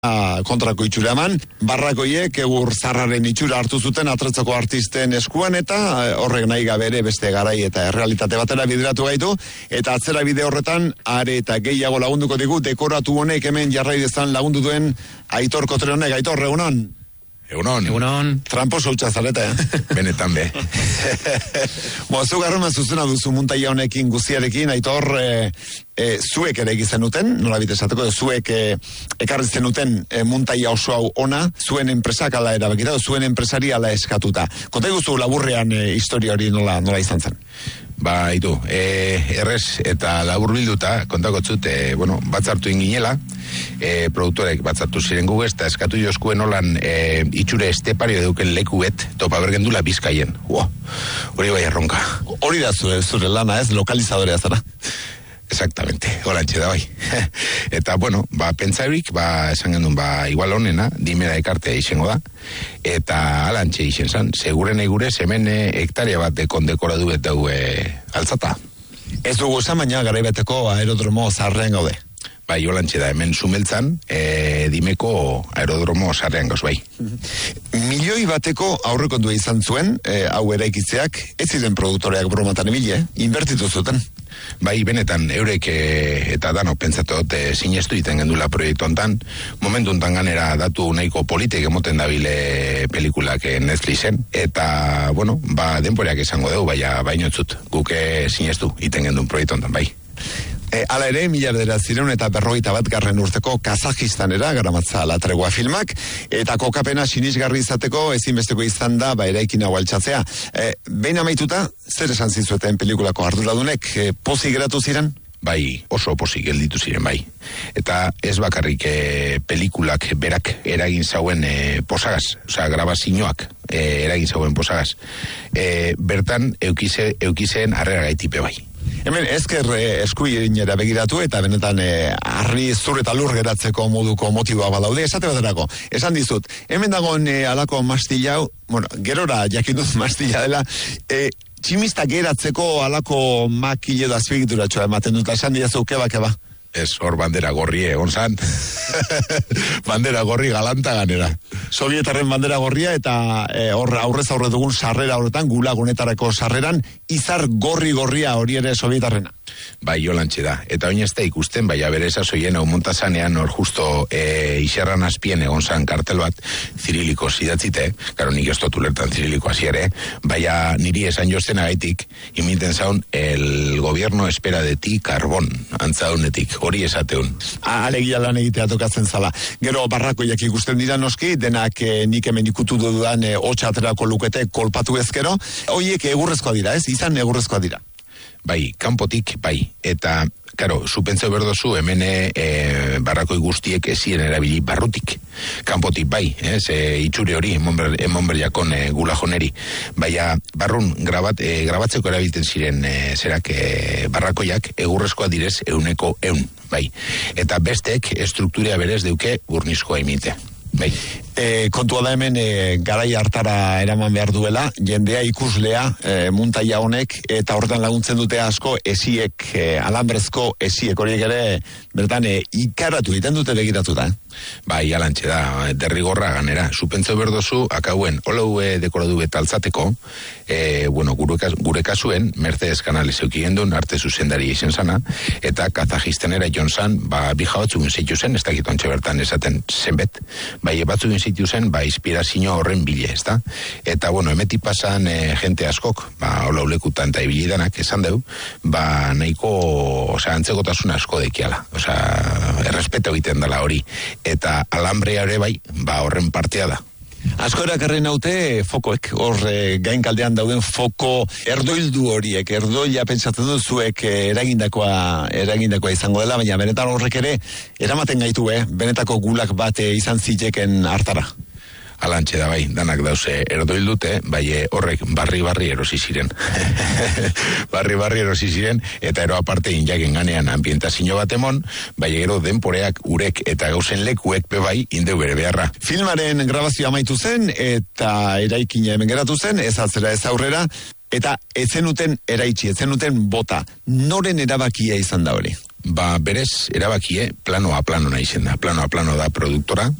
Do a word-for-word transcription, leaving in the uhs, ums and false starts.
kontrako itxura eman, barrakoiek egur zarraren itxura hartu zuten atretzako artisten eskuan eta horrek nahi gabe ere beste garai eta errealitate batera bideratu gaitu, eta atzera bide horretan are eta gehiago lagunduko digu dekoratu honek hemen jarrai dezan lagundu duen Aitor Kotrehonek. Aitor, egunon? Egunon. Egunon. Tramposo utxa zarete, eh? Benetan be. Bo, zu garrama zuzena duzu muntaia honekin guziarekin, Aitor, e, e, zuek ere egizan duten, nola bite esateko, zuek e, ekarrizten duten e, muntaia oso hau ona, zuen enpresak ala erabakita, zuen enpresari ala eskatuta. Konta guzu laburrean e, historia hori nola, nola izan zen? Ba, itu, e, errez eta labur bilduta, kontakotzut, e, bueno, batzartu inginela, e, produktorek batzartu ziren gu eta eskatu joskuen holan e, itxure estepario eduken lekuet topa bergendula Bizkaien. Wow, hori bai erronka. Hori da zure, zure lana, ez? Lokalizadorea zara. Exactamente, horantxe da bai. Eta, bueno, ba, pentsaurik, ba, esan gendun, ba, igual honena, dimera ekartea izango da, eta alantxe izen zan, seguren egurez, hemen e, hektaria bat dekondekoratu eta gu e, altzata. Ez dugu esan, baina garaibeteko aerodromo zarrean gaude. Bai, holantxe da, hemen sumeltzan, e, dimeko aerodromo sarrean gauz, bai. Milioi bateko aurrekondua izan zuen, e, hau eraikitzeak, ez ziren produktoreak bromatan ebile, inbertitu zuten. Bai, benetan, eurek e, eta dano, pentsatot, e, sinestu iten gendula proiektu ontan, momentu ontan ganera datu nahiko politik emoten dabile pelikulak Netflixen, eta, bueno, ba, denporeak esango dugu, baina bainotzut, guke sinestu iten gendun proiektu ontan, bai. E, ala ere, mila bederatziehun eta berrogeita bat garren urteko Kazajistanera garamatza la tregua filmak, eta kokapena sinisgarri izateko ezinbesteko izan da, ba, eraikin hau altxatzea. E, behin amaituta, zer esan zizueten pelikulako arduradunek, e, pozik geratu ziren? Bai, oso pozik gelditu ziren, bai. Eta ez bakarrik e, pelikulak berak eragin zauen e, posagaz, osea, grabazioak e, eragin zauen posagaz. E, bertan, eukize, eukizeen harrera gaitipe bai. Hemen ezker eh, eskuinera begiratu eta benetan eh, harri zur eta lur geratzeko moduko motiboa badaude, esate baterako. Esan dizut, hemen dagoen eh, alako mastilla hau, bueno, gerora jakindut mastilla dela, eh, tximista geratzeko alako makile da azpigituratxoa ematen dut, esan diazu, keba, keba. Ez, hor bandera gorri egon zan. Bandera gorri galanta ganera. Sovietarren bandera gorria eta e, hor aurrez aurre dugun sarrera horretan, gulagunetarako sarreran, izar gorri gorria hori ere sovietarrena. Bai, jolantxe da. Eta oin ez da ikusten, bai, abere esazoien hau montazanean hor justo e, iserran azpien egon zan kartel bat, ziriliko zidatzite, karo nik ez dut ulertan zirilikoa ziere, baina niri esan jozten agaitik, iminten zaun, el gobierno espera de ti carbón, antzaunetik, hori esateun. Alegia lan egitea tokatzen zala. Gero barrakoiak ikusten dira noski, denak e, nik hemen ikutu dudan e, hotxaterako lukete kolpatu ezkero, horiek egurrezkoa dira, ez? Izan egurrezkoa dira. Bai, kanpotik, bai, eta, karo, zupentzeu berdozu, hemen e, barrakoi guztiek ezien erabili barrutik. Kanpotik, bai, ez, e, itxure hori, emonberjakon e, gulajoneri. Baina, barrun, grabat, e, grabatzeko erabilten ziren e, zerak e, barrakoiak, egurrezkoa direz, euneko eun, bai. Eta bestek, estrukturia berez deuke burniskoa imite, bai. E, kontua da hemen e, garai hartara eraman behar duela, jendea ikuslea e, muntaia honek eta horretan laguntzen dute asko esiek, e, alambrezko esiek horiek ere bertan e, ikaratu egiten dute begiratu da. Eh? Bai, alantxe da, derrigorra ganera. Supentzo berdozu, akauen, holau e, dekoradu eta altzateko, e, bueno, gure, gure kasuen, Mercedes Canales eukien duen, arte zuzendari izen zana, eta Kazajistanera joan zan, ba, bija batzuk zitu zen, ez dakit ontxe bertan esaten zenbet, bai, batzuk zitu zen, ba, inspirazio horren bile, ez da? Eta, bueno, emeti pasan e, jente askok, ba, hola ulekutan eta ibilidanak esan deu, ba, nahiko, osea, antzegotasun asko dekiala, osea, errespeto egiten dela hori, eta alambrea ere bai, ba, horren partea da. Asko erakarren haute fokoek, hor e, gainkaldean dauden foko erdoildu horiek, erdoila pentsatzen duzuek e, eragindakoa, eragindakoa izango dela, baina benetan horrek ere eramaten gaitu, eh? Benetako gulak bat e, izan ziteken hartara. Alantxe da bai, danak dauze erdoil dute, bai horrek barri-barri erosi ziren. Barri-barri erosi ziren, eta ero aparte injaken ganean ambientazio bat emon, bai gero denporeak urek eta gauzen lekuek bebai indeu bere beharra. Filmaren grabazioa amaitu zen, eta eraikina hemen geratu zen, ez atzera ez aurrera, eta ezenuten eraitsi, ezenuten bota. Noren erabakia izan da hori? ba berez erabakie plano a plano nahi zen da. Plano a plano da produktora,